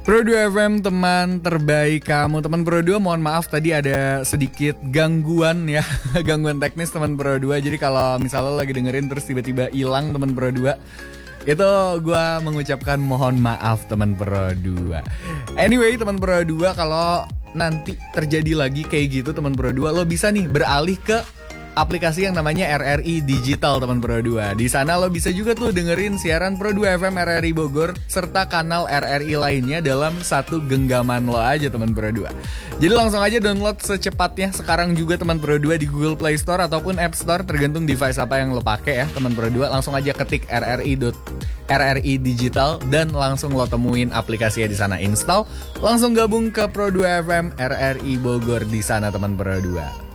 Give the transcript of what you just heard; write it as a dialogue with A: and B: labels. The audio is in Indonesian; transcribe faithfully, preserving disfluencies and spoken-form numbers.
A: Pro dua F M, teman terbaik kamu. Teman Pro dua, mohon maaf tadi ada sedikit gangguan ya. Gangguan teknis teman Pro dua. Jadi kalau misalnya lagi dengerin terus tiba-tiba hilang teman Pro dua, itu gue mengucapkan mohon maaf teman Pro dua. Anyway teman Pro dua, kalau nanti terjadi lagi kayak gitu teman Pro dua, lo bisa nih beralih ke aplikasi yang namanya R R I Digital teman Pro dua. Di sana lo bisa juga tuh dengerin siaran Pro dua F M R R I Bogor serta kanal R R I lainnya dalam satu genggaman lo aja teman Pro dua. Jadi langsung aja download secepatnya sekarang juga teman Pro dua di Google Play Store ataupun App Store, tergantung device apa yang lo pakai ya teman Pro dua. Langsung aja ketik R R I R R I Digital dan langsung lo temuin aplikasinya di sana, install, langsung gabung ke Pro dua F M R R I Bogor di sana teman Pro dua.